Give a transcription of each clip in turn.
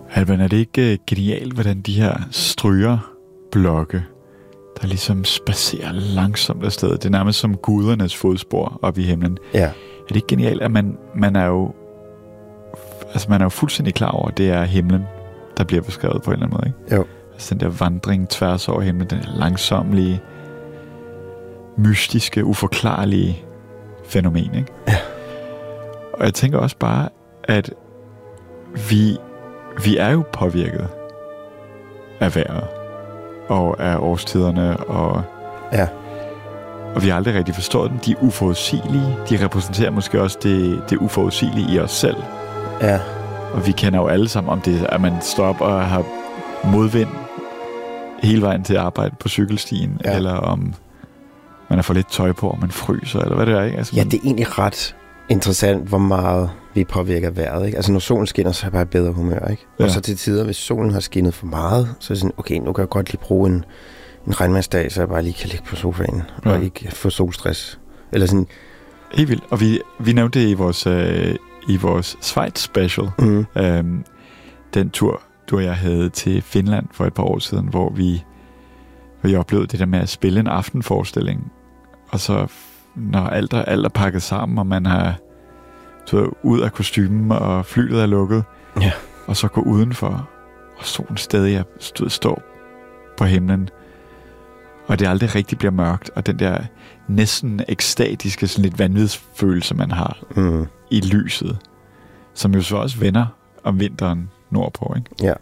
Alban, er det ikke genialt, hvordan de her strygerblokke, der ligesom spacerer langsomt afsted, det er nærmest som gudernes fodspor op i himlen. Ja. Er det ikke genialt, at man er jo fuldstændig klar over, at det er himlen, der bliver beskrevet på en eller anden måde, ikke? Jo. Altså den der vandring tværs over himlen, den langsomlige, mystiske, uforklarlige fænomen, ikke? Ja. Og jeg tænker også bare, at vi er jo påvirket af vejret og af årstiderne, og vi har aldrig rigtig forstået dem. De er uforudsigelige. De repræsenterer måske også det uforudsigelige i os selv. Ja. Og vi kender jo alle sammen, om det er, at man står op og har modvind hele vejen til at arbejde på cykelstien, eller om man har for lidt tøj på, og man fryser, eller hvad det er, ikke? Altså, det er egentlig ret interessant, hvor meget vi påvirker vejret, ikke? Altså når solen skinner, så er jeg bare i bedre humør, ikke? Ja. Og så til tider, hvis solen har skinnet for meget, så er det sådan, okay, nu kan jeg godt lige bruge en regnmandsdag, så jeg bare lige kan ligge på sofaen, og ikke få solstress. Eller sådan. Helt vildt. Og vi nævnte det i vores Schweiz special. Den tur, du og jeg havde til Finland for et par år siden, hvor vi oplevede det der med at spille en aftenforestilling. Og så, når alt er pakket sammen, og man har ud af kostymen, og flyet er lukket, og så gå udenfor, og solen stadig står på himlen, og det aldrig rigtig bliver mørkt, og den der næsten ekstatiske, sådan lidt vanvidsfølelse, man har i lyset, som jo så også vender om vinteren nordpå, ikke? Ja.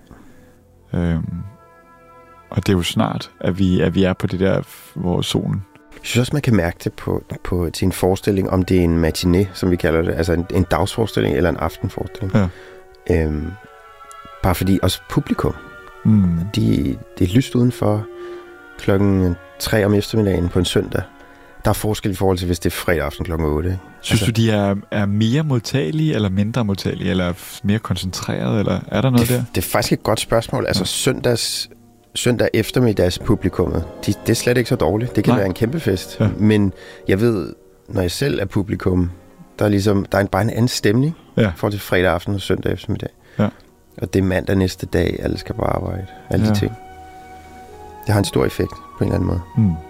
Og det er jo snart, at vi er på det der, hvor solen... Jeg synes også, man kan mærke det på til en forestilling, om det er en matiné, som vi kalder det, altså en dagsforestilling eller en aftenforestilling. Ja. Bare fordi også publikum, det er lyst udenfor 3:00 om eftermiddagen på en søndag. Der er forskel i forhold til, hvis det er fredag aften 8:00. Synes du, de er mere modtagelige, eller mindre modtagelige, eller mere koncentrerede, eller er der noget der? Det er faktisk et godt spørgsmål. Altså søndag eftermiddags publikummet, det er slet ikke så dårligt. Det kan være en kæmpe fest. Ja. Men jeg ved, når jeg selv er publikum, der er bare en anden stemning for til fredag aften og søndag eftermiddag. Ja. Og det er mandag næste dag, alle skal på arbejde. Alle de ting. Det har en stor effekt på en eller anden måde.